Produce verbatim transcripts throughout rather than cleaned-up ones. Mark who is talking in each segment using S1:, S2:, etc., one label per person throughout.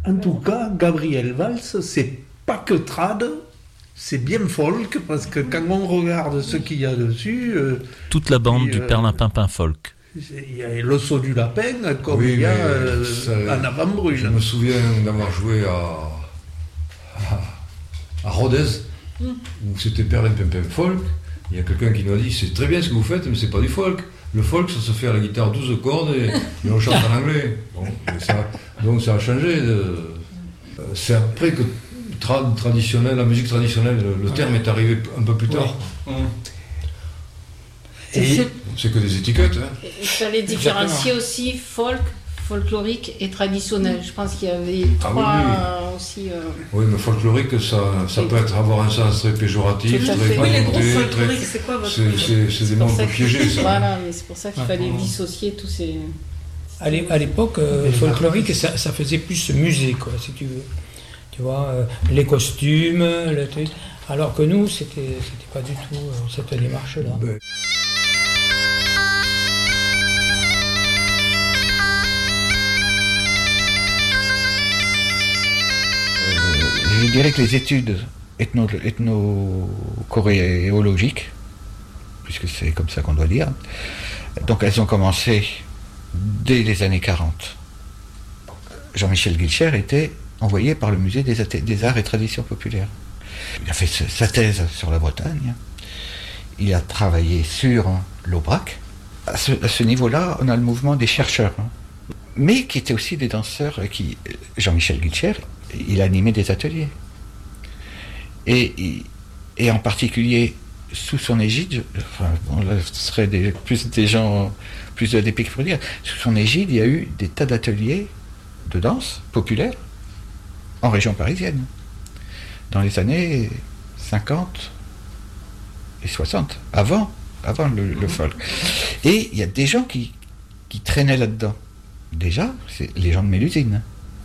S1: En tout cas, Gabriel Valls, c'est pas que trad, c'est bien folk, parce que quand on regarde ce qu'il y a dessus... Euh,
S2: Toute la bande
S1: et,
S2: du
S1: euh,
S2: Perlimpinpin folk.
S1: Il y a le saut du lapin, comme
S3: oui,
S1: il y a
S3: euh,
S1: euh, en avant-brune.
S3: Je me souviens d'avoir joué à, à, à Rodez, mm. où c'était Perlimpinpin folk. Il y a quelqu'un qui nous a dit, c'est très bien ce que vous faites, mais c'est pas du folk. Le folk, ça se fait à la guitare douze cordes et, et on chante en anglais. Bon, ça, donc ça a changé. De, c'est après que tra- traditionnel, la musique traditionnelle, le, le terme est arrivé un peu plus tard.
S4: Oui.
S3: Et c'est, c'est que des étiquettes. Hein.
S5: Il fallait différencier aussi folk, folklorique et traditionnel. Je pense qu'il y avait trois ah, oui, oui. aussi. Euh...
S3: Oui, mais folklorique, ça, ça peut être, avoir un sens très péjoratif, très
S5: connoté.
S4: Oui, les groupes folkloriques, c'est quoi votre
S3: C'est, c'est, c'est, c'est des mots piégés, ça.
S5: Voilà, mais c'est pour ça qu'il fallait dissocier tous ces.
S6: À l'époque, euh, folklorique, ça, ça faisait plus musée, quoi, si tu veux. Tu vois, euh, les costumes, le truc. Alors que nous, c'était, c'était pas du tout euh, cette démarche-là. Ben.
S7: Je dirais que les études ethno, ethno-choréologiques, puisque c'est comme ça qu'on doit dire, donc elles ont commencé dès les années quarante. Jean-Michel Guilcher était envoyé par le musée des, des arts et traditions populaires. Il a fait sa thèse sur la Bretagne, il a travaillé sur l'Aubrac. À ce, à ce niveau-là, on a le mouvement des chercheurs, hein, mais qui étaient aussi des danseurs. Qui, Jean-Michel Guilcher, il animait des ateliers. Et, et en particulier, sous son égide, enfin, bon, là, ce serait des, plus des gens, plus de dépit pour dire, sous son égide, il y a eu des tas d'ateliers de danse populaire en région parisienne, dans les années cinquante et soixante, avant, avant le, le folk. Et il y a des gens qui, qui traînaient là-dedans. Déjà, c'est les gens de Mélusine.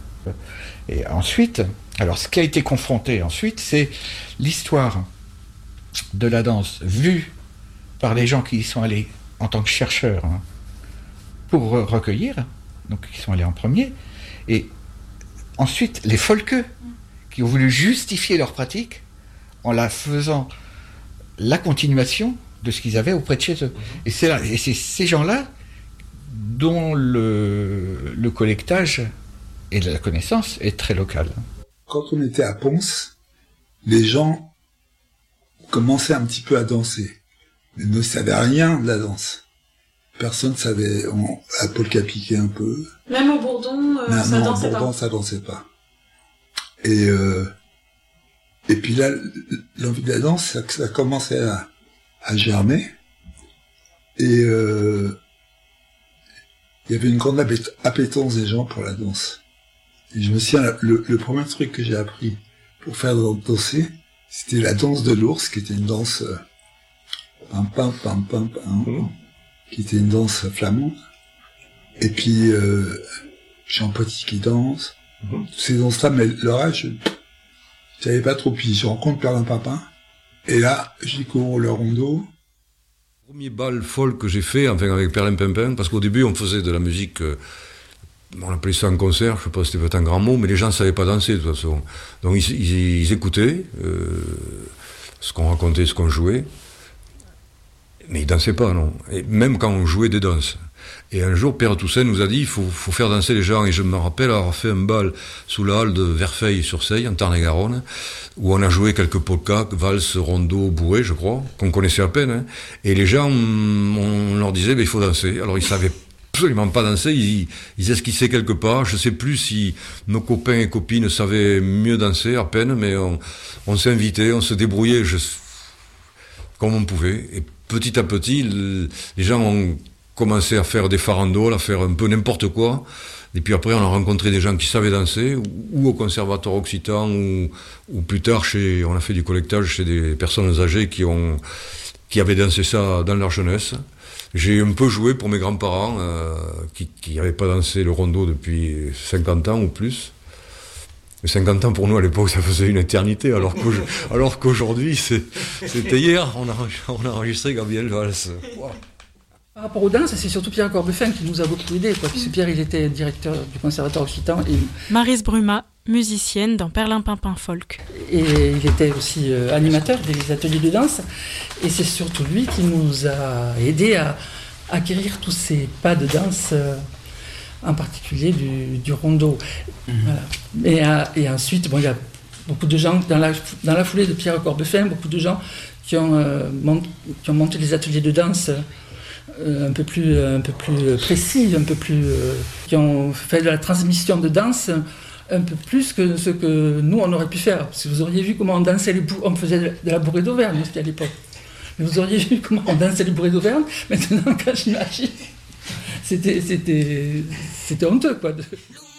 S7: Et ensuite, alors ce qui a été confronté ensuite, c'est l'histoire de la danse vue par les gens qui y sont allés en tant que chercheurs, hein, pour recueillir, donc qui sont allés en premier, et ensuite les folkeux qui ont voulu justifier leur pratique en la faisant la continuation de ce qu'ils avaient auprès de chez eux. Et c'est, là, et c'est ces gens-là dont le, le collectage et la connaissance est très local.
S8: Quand on était à Pons, les gens commençaient un petit peu à danser, mais ne savaient rien de la danse. Personne ne savait, on, la polka piquait un peu.
S4: Même au Bourdon, euh,
S8: mais
S4: ça
S8: non,
S4: dansait
S8: au Bourdon,
S4: pas.
S8: ça dansait pas. Et, euh, et puis là, l'envie de la danse, ça, ça commençait à, à germer. Et euh, il y avait une grande appétence des gens pour la danse. Et je me souviens, le, le premier truc que j'ai appris pour faire danser, c'était la danse de l'ours, qui était une danse euh, pam pam pam pam pam, mmh. qui était une danse flamande. Et puis euh, Champotty qui danse, mmh. toutes ces danses-là, mais le reste, je ne savais pas trop. Puis je rencontre Perlimpinpin, et là, je découvre le rondeau.
S3: Le premier bal folk que j'ai fait, enfin avec Perlimpinpin, parce qu'au début on faisait de la musique. Euh, On appelait ça un concert, je ne sais pas si c'était peut-être un grand mot, mais les gens ne savaient pas danser de toute façon. Donc ils, ils, ils écoutaient euh, ce qu'on racontait, ce qu'on jouait, mais ils ne dansaient pas, non. Et même quand on jouait des danses. Et un jour, Père Toussaint nous a dit, il faut, faut faire danser les gens. Et je me rappelle avoir fait un bal sous la halle de Verfeil-sur-Seille, en Tarn-et-Garonne, où on a joué quelques polkas, valses, rondeaux, bourrées, je crois, qu'on connaissait à peine. Hein. Et les gens, on leur disait, ben, il faut danser. Alors ils savaient absolument pas danser, ils, ils esquissaient quelque part. Je sais plus si nos copains et copines savaient mieux danser, à peine, mais on, on s'invitait, on se débrouillait je, comme on pouvait. Et petit à petit, le, les gens ont commencé à faire des farandoles, à faire un peu n'importe quoi. Et puis après, on a rencontré des gens qui savaient danser, ou, ou au Conservatoire Occitan, ou, ou plus tard, chez, on a fait du collectage chez des personnes âgées qui, ont, qui avaient dansé ça dans leur jeunesse. J'ai un peu joué pour mes grands-parents euh, qui n'avaient pas dansé le rondeau depuis cinquante ans ou plus. Mais cinquante ans pour nous à l'époque, ça faisait une éternité, alors, qu'au, alors qu'aujourd'hui, c'est, c'était hier, on a, on a enregistré Gabriel Valls. Wow.
S9: Par rapport aux danses, c'est surtout Pierre Corbeffen qui nous a beaucoup aidés, quoi, puisque Pierre il était directeur du Conservatoire Occitan. Et...
S10: Maryse Bruma,
S2: musicienne dans Perlimpinpin Folk.
S9: Et il était aussi euh, animateur des ateliers de danse. Et c'est surtout lui qui nous a aidés à acquérir tous ces pas de danse, euh, en particulier du, du rondeau. Mmh. Voilà. Et, euh, et ensuite, bon, il y a beaucoup de gens, dans la, dans la foulée de Pierre Corbefin, beaucoup de gens qui ont, euh, mont, qui ont monté des ateliers de danse euh, un, peu plus, un peu plus précis, un peu plus, euh, qui ont fait de la transmission de danse un peu plus que ce que nous, on aurait pu faire. Parce que vous auriez vu comment on dansait les bou- on faisait de la bourrée d'Auvergne, c'était à l'époque. Mais vous auriez vu comment on dansait les bourrées d'Auvergne. Maintenant, quand j'imagine, c'était, c'était, c'était honteux, quoi. De...